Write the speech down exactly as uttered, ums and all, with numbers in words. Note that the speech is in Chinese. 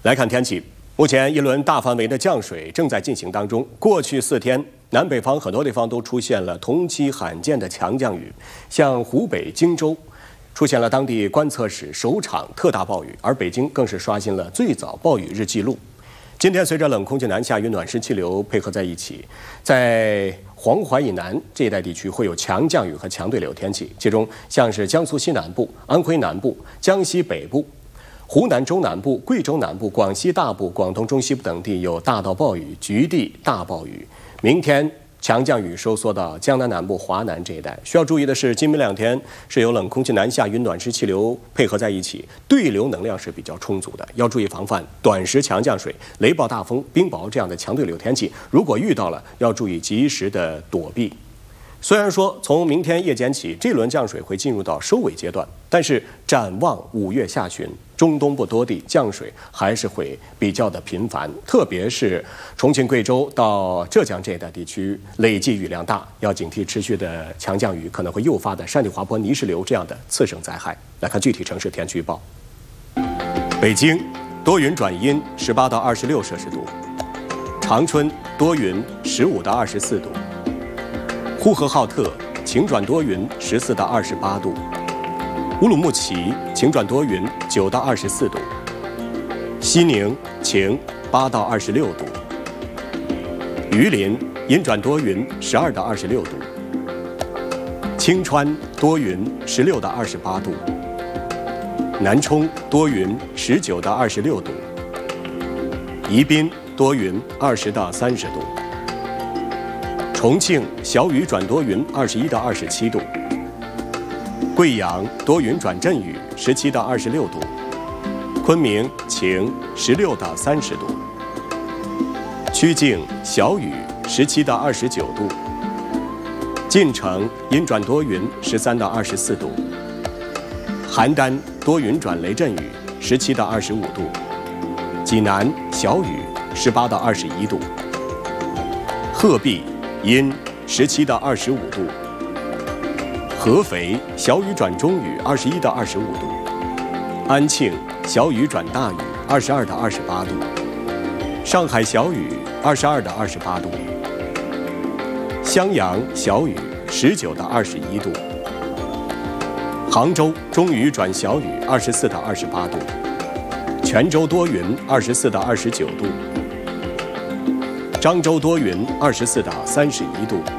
来看天气，目前一轮大范围的降水正在进行当中。过去四天，南北方很多地方都出现了同期罕见的强降雨，像湖北荆州出现了当地观测史首场特大暴雨，而北京更是刷新了最早暴雨日记录。今天随着冷空气南下与暖湿气流配合在一起，在黄淮以南这一带地区会有强降雨和强对流天气，其中像是江苏西南部、安徽南部、江西北部、湖南中南部、贵州南部、广西大部、广东中西部等地有大到暴雨、局地大暴雨。明天强降雨收缩到江南南部、华南这一带。需要注意的是，今明两天是有冷空气南下与暖湿气流配合在一起，对流能量是比较充足的，要注意防范短时强降水、雷暴大风、冰雹这样的强对流天气。如果遇到了，要注意及时的躲避。虽然说从明天夜间起，这轮降水会进入到收尾阶段，但是展望五月下旬，中东部多地降水还是会比较的频繁，特别是重庆、贵州到浙江这一带地区，累计雨量大，要警惕持续的强降雨可能会诱发的山体滑坡、泥石流这样的次生灾害。来看具体城市天气预报：北京多云转阴，十八到二十六摄氏度；长春多云，十五到二十四度。呼和浩特晴转多云，十四到二十八度；乌鲁木齐晴转多云，九到二十四度；西宁晴，八到二十六度；榆林阴转多云，十二到二十六度；青川多云，十六到二十八度；南充多云，十九到二十六度；宜宾多云，二十到三十度。重庆小雨转多云，二十一到二十七度；贵阳多云转阵雨，十七到二十六度；昆明晴，十六到三十度；曲靖小雨，十七到二十九度；晋城阴转多云，十三到二十四度；邯郸多云转雷阵雨，十七到二十五度；济南小雨，十八到二十一度；鹤壁阴，十七到二十五度；合肥小雨转中雨，二十一到二十五度；安庆小雨转大雨，二十二到二十八度；上海小雨，二十二到二十八度；襄阳小雨，十九到二十一度；杭州中雨转小雨，二十四到二十八度；泉州多云，二十四到二十九度；漳州多云，二十四到三十一度；